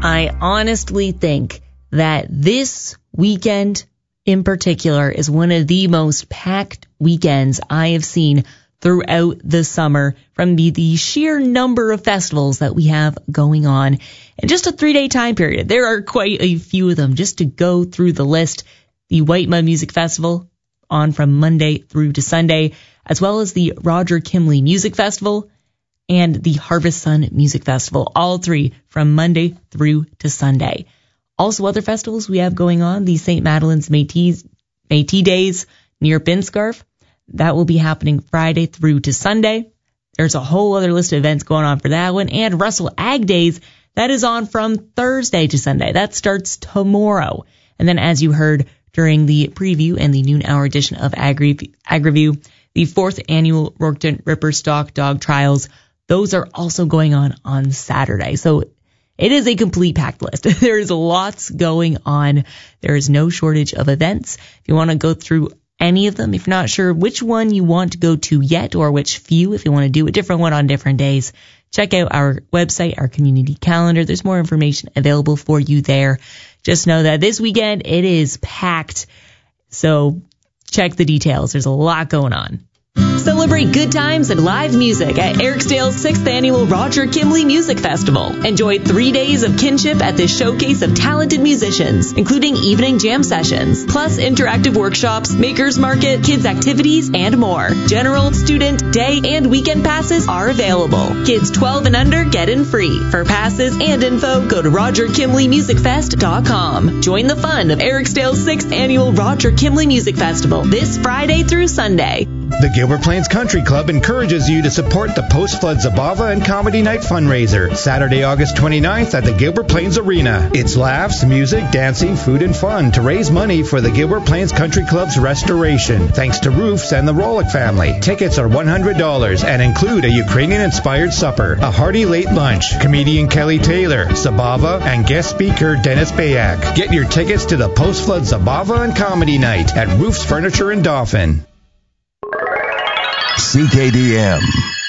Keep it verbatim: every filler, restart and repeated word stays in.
I honestly think that this weekend in particular is one of the most packed weekends I have seen throughout the summer from the, the sheer number of festivals that we have going on in just a three-day time period. There are quite a few of them. Just to go through the list, the White Mud Music Festival on from Monday through to Sunday, as well as the Roger Kimley Music Festival and the Harvest Sun Music Festival, all three from Monday through to Sunday. Also, other festivals we have going on, the Saint Madeline's Métis, Métis Days near Binscarf. That will be happening Friday through to Sunday. There's a whole other list of events going on for that one. And Russell Ag Days, that is on from Thursday to Sunday. That starts tomorrow. And then, as you heard during the preview and the noon hour edition of Ag, Ag Review, the fourth annual Rourketon Ripper Stock Dog Trials, those are also going on on Saturday. So it is a complete packed list. There's lots going on. There is no shortage of events. If you want to go through any of them, if you're not sure which one you want to go to yet, or which few, if you want to do a different one on different days, check out our website, our community calendar. There's more information available for you there. Just know that this weekend it is packed. So check the details. There's a lot going on. Celebrate good times and live music at Eriksdale's sixth Annual Roger Kimley Music Festival. Enjoy three days of kinship at this showcase of talented musicians, including evening jam sessions, plus interactive workshops, makers market, kids activities, and more. General, student, day, and weekend passes are available. Kids twelve and under get in free. For passes and info, go to roger kimley music fest dot com. Join the fun of Eriksdale's sixth Annual Roger Kimley Music Festival this Friday through Sunday. The Gilbert Plains Country Club encourages you to support the Post-Flood Zabava and Comedy Night fundraiser, Saturday, August twenty-ninth at the Gilbert Plains Arena. It's laughs, music, dancing, food, and fun to raise money for the Gilbert Plains Country Club's restoration, thanks to Roofs and the Rolick family. Tickets are one hundred dollars and include a Ukrainian-inspired supper, a hearty late lunch, comedian Kelly Taylor, Zabava, and guest speaker Dennis Bayak. Get your tickets to the Post-Flood Zabava and Comedy Night at Roofs Furniture in Dauphin. C K D M.